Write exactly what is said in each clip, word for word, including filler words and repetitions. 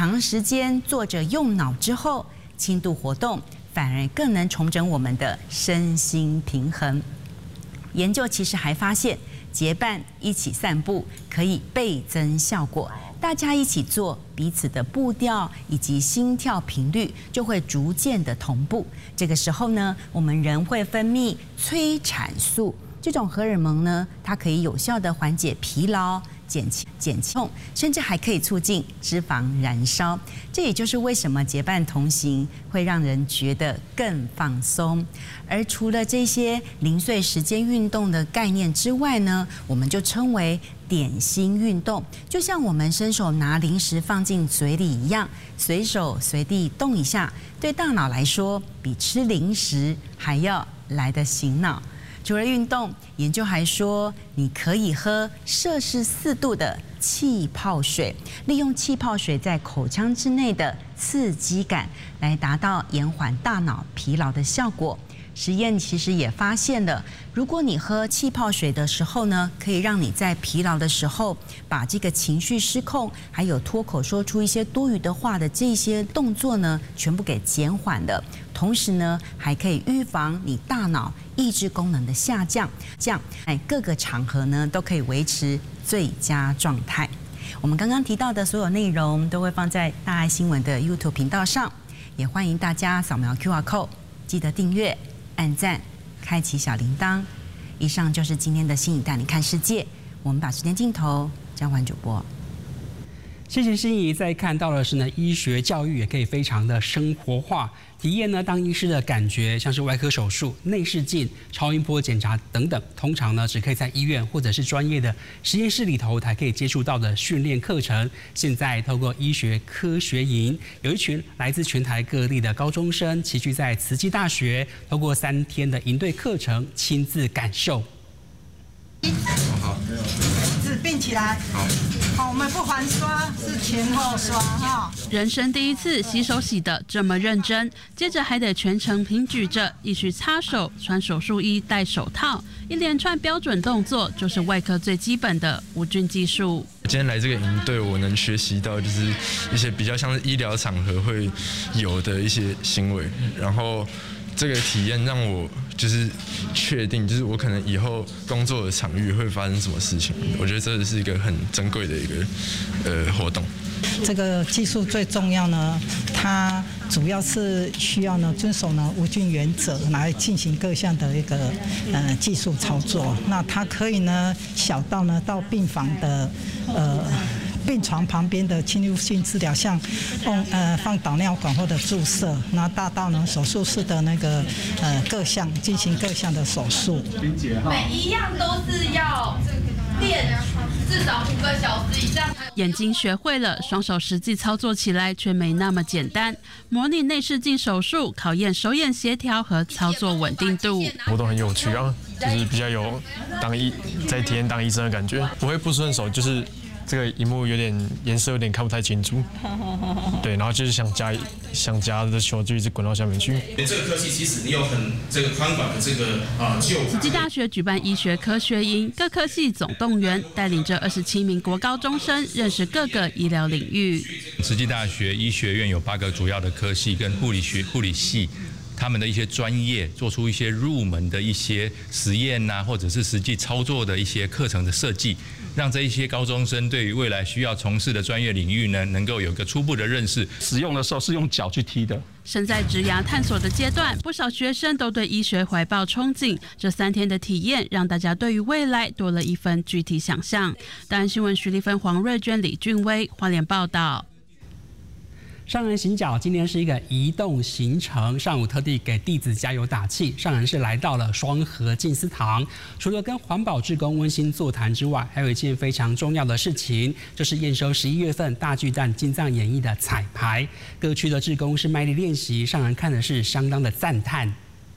长时间坐着用脑之后，轻度活动反而更能重整我们的身心平衡。研究其实还发现，结伴一起散步可以倍增效果。大家一起做，彼此的步调以及心跳频率就会逐渐的同步。这个时候呢，我们人会分泌催产素，这种荷尔蒙呢，它可以有效的缓解疲劳、减轻减轻痛，甚至还可以促进脂肪燃烧。这也就是为什么结伴同行会让人觉得更放松。而除了这些零碎时间运动的概念之外呢，我们就称为点心运动，就像我们伸手拿零食放进嘴里一样，随手随地动一下，对大脑来说比吃零食还要来得醒脑。除了运动，研究还说，你可以喝摄氏四度的气泡水，利用气泡水在口腔之内的刺激感，来达到延缓大脑疲劳的效果。实验其实也发现了，如果你喝气泡水的时候呢，可以让你在疲劳的时候，把这个情绪失控，还有脱口说出一些多余的话的这些动作呢，全部给减缓了。同时呢，还可以预防你大脑抑制功能的下降，这样哎各个场合呢都可以维持最佳状态。我们刚刚提到的所有内容都会放在大爱新闻的 YouTube 频道上，也欢迎大家扫描 Q R code， 记得订阅、按赞、开启小铃铛。以上就是今天的心怡带你看世界，我们把时间镜头交还主播。 谢谢心怡。再看到的是呢，医学教育也可以非常的生活化，体验呢当医师的感觉，像是外科手术、内视镜、超音波检查等等，通常呢只可以在医院或者是专业的实验室里头才可以接触到的训练课程，现在透过医学科学营，有一群来自全台各地的高中生齐聚在慈济大学，透过三天的营队课程，亲自感受。 好， 纸并起来。好，好，我们不环刷，是前后刷哈。 人生第一次洗手洗得这么认真，接着还得全程平举着，一须擦手、穿手术衣、戴手套，一连串标准动作，就是外科最基本的无菌技术。 今天来这个营队，我能学习到就是一些比较像是医疗场合会有的一些行为，然后这个体验让我就是确定，就是我可能以后工作的场域会发生什么事情。我觉得这是一个很珍贵的一个呃活动。 这个技术最重要呢，它主要是需要呢遵守呢无菌原则来进行各项的一个呃技术操作。那它可以呢小到呢到病房的呃。病床旁边的侵入性治疗，像放呃放导尿管或者注射，那大到呢手术室的那个呃各项进行各项的手术。 每一样都是要练至少五个小时以上。 眼睛学会了，双手实际操作起来却没那么简单。模拟内视镜手术，考验手眼协调和操作稳定度。 活动很有趣啊，就是比较有当医在体验当医生的感觉，不会不顺手，就是。这个荧幕有点颜色有点看不太清楚，对，然后就是想夹想夹的球就一直滚到下面去。 这个科系其实你有很这个宽广的这个啊就。 慈济大学举办医学科学营，各科系总动员，带领着二十七名国高中生认识各个医疗领域。 慈济大学医学院有八个主要的科系跟护理学护理系。他们的一些专业，做出一些入门的一些实验呐、啊，或者是实际操作的一些课程的设计，让这一些高中生对于未来需要从事的专业领域呢，能够有个初步的认识。 使用的时候是用脚去踢的。 身在职涯探索的阶段，不少学生都对医学怀抱憧憬。这三天的体验，让大家对于未来多了一份具体想象。大安新闻徐丽芬、黄瑞娟、李俊威，花莲报道。 上人行脚今天是一个移动行程，上午特地给弟子加油打气。上人是来到了双和静思堂，除了跟环保志工温馨座谈之外，还有一件非常重要的事情，就是验收十一月份大巨蛋金藏演艺的彩排。各区的志工是卖力练习，上人看的是相当的赞叹。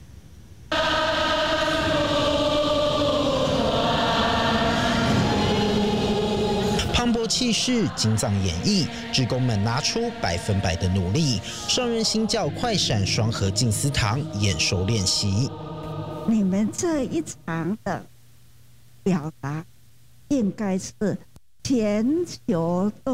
磅礴气势，金藏演绎，志工们拿出百分百的努力。上人行脚快闪双和静思堂验收练习。 你们这一场的表达，应该是全球都